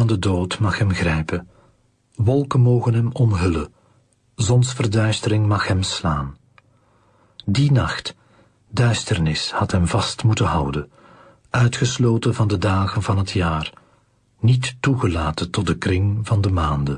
van de dood mag hem grijpen. Wolken mogen hem omhullen. Zonsverduistering mag hem slaan. Die nacht, duisternis had hem vast moeten houden, uitgesloten van de dagen van het jaar, niet toegelaten tot de kring van de maanden.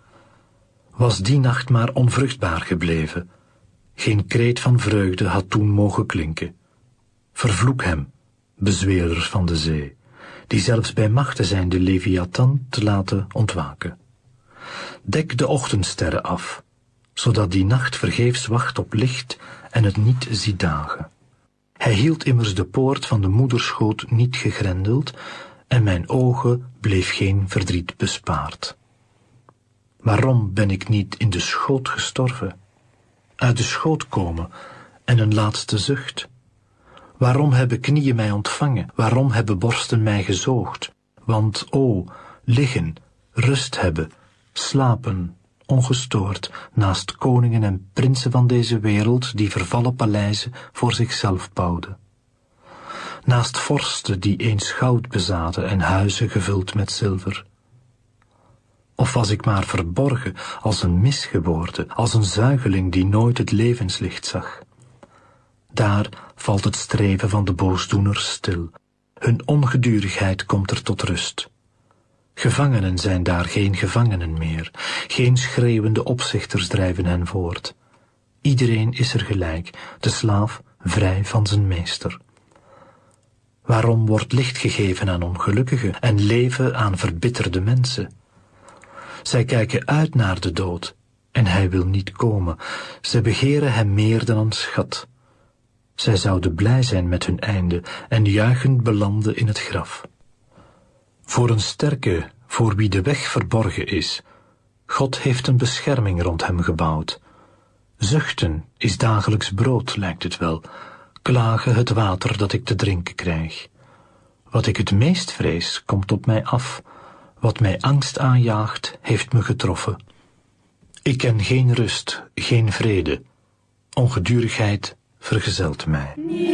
Was die nacht maar onvruchtbaar gebleven, geen kreet van vreugde had toen mogen klinken. Vervloek hem, bezweerder van de zee, die zelfs bij machten zijn de Leviathan te laten ontwaken. Dek de ochtendsterren af, zodat die nacht vergeefs wacht op licht en het niet ziet dagen. Hij hield immers de poort van de moederschoot niet gegrendeld, en mijn ogen bleef geen verdriet bespaard. Waarom ben ik niet in de schoot gestorven? Uit de schoot komen en een laatste zucht? Waarom hebben knieën mij ontvangen? Waarom hebben borsten mij gezoogd? Want, o, liggen, rust hebben, slapen, ongestoord, naast koningen en prinsen van deze wereld die vervallen paleizen voor zichzelf bouwden. Naast vorsten die eens goud bezaten en huizen gevuld met zilver. Of was ik maar verborgen als een misgeboorte, als een zuigeling die nooit het levenslicht zag? Daar valt het streven van de boosdoeners stil. Hun ongedurigheid komt er tot rust. Gevangenen zijn daar geen gevangenen meer. Geen schreeuwende opzichters drijven hen voort. Iedereen is er gelijk, de slaaf vrij van zijn meester. Waarom wordt licht gegeven aan ongelukkigen en leven aan verbitterde mensen? Zij kijken uit naar de dood, en hij wil niet komen. Zij begeren hem meer dan een schat. Zij zouden blij zijn met hun einde en juichend belanden in het graf. Voor een sterke, voor wie de weg verborgen is, God heeft een bescherming rond hem gebouwd. Zuchten is dagelijks brood, lijkt het wel, klagen het water dat ik te drinken krijg. Wat ik het meest vrees, komt op mij af. Wat mij angst aanjaagt, heeft me getroffen. Ik ken geen rust, geen vrede. Ongedurigheid vergezelt mij.